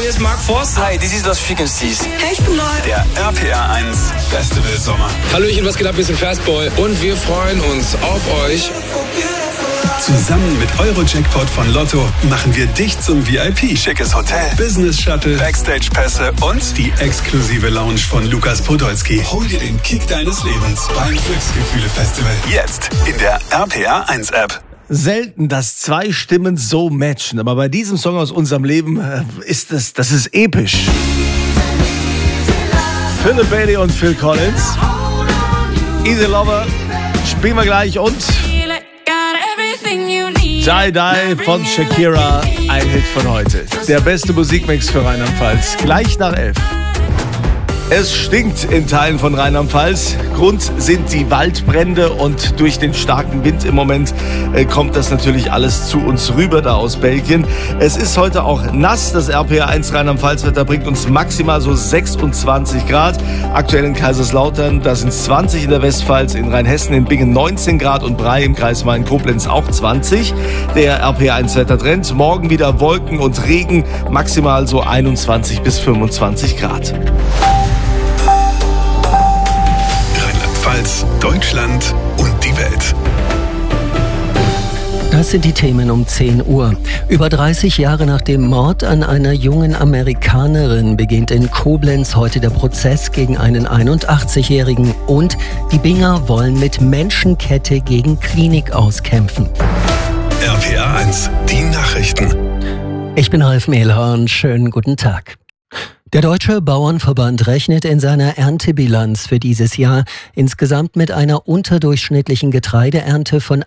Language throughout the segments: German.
hier ist Mark Forster. Hi, this is Lost Frequencies. Hey, ich bin Neu. Der RPR 1 Festival Sommer. Hallöchen, was geht ab? Wir sind Fastboy und wir freuen uns auf euch. Zusammen mit Eurojackpot von Lotto machen wir dich zum VIP. Schickes Hotel, Business Shuttle, Backstage-Pässe und die exklusive Lounge von Lukas Podolski. Hol dir den Kick deines Lebens beim Glücksgefühle-Festival. Jetzt in der RPR 1 App. Selten, dass zwei Stimmen so matchen, aber bei diesem Song aus unserem Leben das ist episch. Philip Bailey und Phil Collins. Easy Lover spielen wir gleich und Die Die von Shakira, ein Hit von heute. Der beste Musikmix für Rheinland-Pfalz, gleich nach 11. Es stinkt in Teilen von Rheinland-Pfalz. Grund sind die Waldbrände und durch den starken Wind im Moment kommt das natürlich alles zu uns rüber da aus Belgien. Es ist heute auch nass. Das RPR 1 Rheinland-Pfalz-Wetter bringt uns maximal so 26 Grad. Aktuell in Kaiserslautern, da sind es 20 in der Westpfalz, in Rheinhessen, in Bingen 19 Grad und Bray im Kreis Main-Koblenz auch 20. Der RPR 1 Wettertrend, morgen wieder Wolken und Regen, maximal so 21 bis 25 Grad. Deutschland und die Welt. Das sind die Themen um 10 Uhr. Über 30 Jahre nach dem Mord an einer jungen Amerikanerin beginnt in Koblenz heute der Prozess gegen einen 81-Jährigen. Und die Binger wollen mit Menschenkette gegen Klinik auskämpfen. RPR 1, die Nachrichten. Ich bin Ralf Mehlhorn, schönen guten Tag. Der Deutsche Bauernverband rechnet in seiner Erntebilanz für dieses Jahr insgesamt mit einer unterdurchschnittlichen Getreideernte von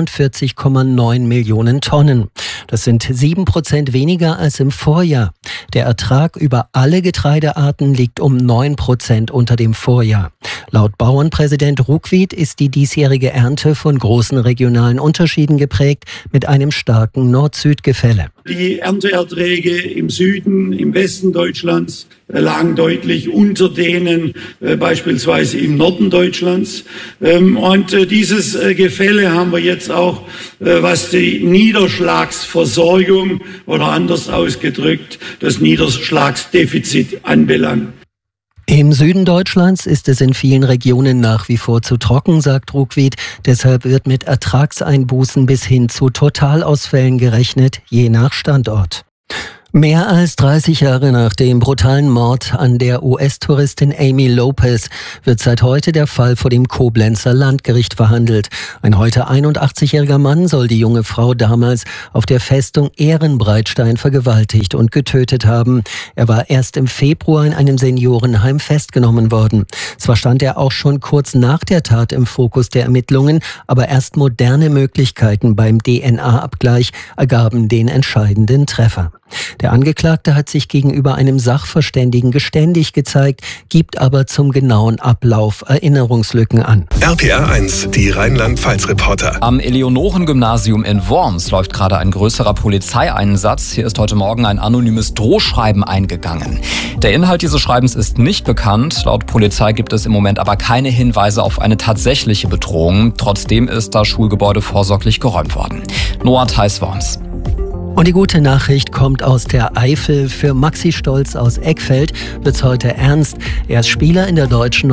41,9 Millionen Tonnen. Das sind 7% weniger als im Vorjahr. Der Ertrag über alle Getreidearten liegt um 9% unter dem Vorjahr. Laut Bauernpräsident Ruckwied ist die diesjährige Ernte von großen regionalen Unterschieden geprägt mit einem starken Nord-Süd-Gefälle. Die Ernteerträge im Süden, im Westen Deutschlands lagen deutlich unter denen beispielsweise im Norden Deutschlands. Und dieses Gefälle haben wir jetzt auch, was die Niederschlagsversorgung oder anders ausgedrückt, das Niederschlagsdefizit anbelangt. Im Süden Deutschlands ist es in vielen Regionen nach wie vor zu trocken, sagt Ruckwied. Deshalb wird mit Ertragseinbußen bis hin zu Totalausfällen gerechnet, je nach Standort. Mehr als 30 Jahre nach dem brutalen Mord an der US-Touristin Amy Lopez wird seit heute der Fall vor dem Koblenzer Landgericht verhandelt. Ein heute 81-jähriger Mann soll die junge Frau damals auf der Festung Ehrenbreitstein vergewaltigt und getötet haben. Er war erst im Februar in einem Seniorenheim festgenommen worden. Zwar stand er auch schon kurz nach der Tat im Fokus der Ermittlungen, aber erst moderne Möglichkeiten beim DNA-Abgleich ergaben den entscheidenden Treffer. Der Angeklagte hat sich gegenüber einem Sachverständigen geständig gezeigt, gibt aber zum genauen Ablauf Erinnerungslücken an. RPR 1, die Rheinland-Pfalz-Reporter. Am Eleonoren-Gymnasium in Worms läuft gerade ein größerer Polizeieinsatz. Hier ist heute Morgen ein anonymes Drohschreiben eingegangen. Der Inhalt dieses Schreibens ist nicht bekannt. Laut Polizei gibt es im Moment aber keine Hinweise auf eine tatsächliche Bedrohung. Trotzdem ist das Schulgebäude vorsorglich geräumt worden. Noah Theis, Worms. Und die gute Nachricht kommt aus der Eifel. Für Maxi Stolz aus Eckfeld wird's heute ernst. Er ist Spieler in der deutschen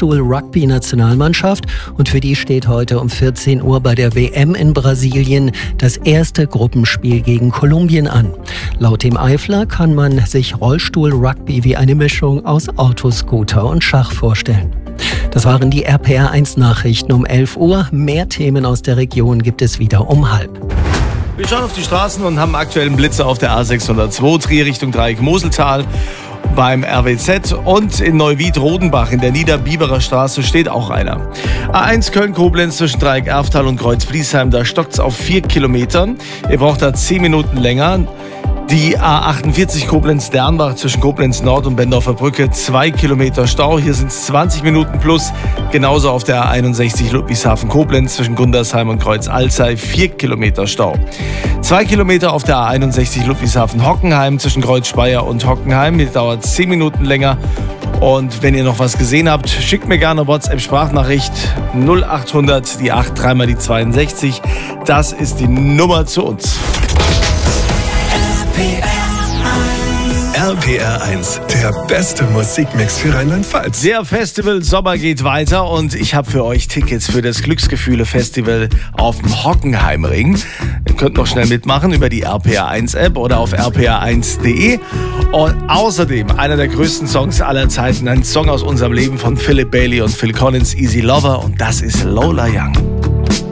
Rollstuhl-Rugby-Nationalmannschaft und für die steht heute um 14 Uhr bei der WM in Brasilien das erste Gruppenspiel gegen Kolumbien an. Laut dem Eifler kann man sich Rollstuhl-Rugby wie eine Mischung aus Autoscooter und Schach vorstellen. Das waren die RPR 1 Nachrichten um 11 Uhr. Mehr Themen aus der Region gibt es wieder um 12:30. Wir schauen auf die Straßen und haben aktuellen Blitzer auf der A602 Trier Richtung Dreieck Moseltal beim RWZ und in Neuwied-Rodenbach in der Niederbiberer Straße steht auch einer. A1 Köln-Koblenz zwischen Dreieck Erftal und Kreuz-Bliesheim, da stockt es auf 4 Kilometern. Ihr braucht da 10 Minuten länger. Die A48 Koblenz-Dernbach zwischen Koblenz Nord und Bendorfer Brücke, 2 Kilometer Stau. Hier sind es 20 Minuten plus. Genauso auf der A61 Ludwigshafen-Koblenz zwischen Gundersheim und Kreuz-Alzey, 4 Kilometer Stau. 2 Kilometer auf der A61 Ludwigshafen-Hockenheim zwischen Kreuz-Speyer und Hockenheim. Hier dauert 10 Minuten länger. Und wenn ihr noch was gesehen habt, schickt mir gerne WhatsApp-Sprachnachricht 0800 die 8 3 mal die 62. Das ist die Nummer zu uns. RPR1, der beste Musikmix für Rheinland-Pfalz. Der Festival-Sommer geht weiter und ich habe für euch Tickets für das Glücksgefühle-Festival auf dem Hockenheimring. Ihr könnt noch schnell mitmachen über die RPR1-App oder auf rpr1.de. Und außerdem einer der größten Songs aller Zeiten, ein Song aus unserem Leben von Philip Bailey und Phil Collins, Easy Lover, und das ist Lola Young.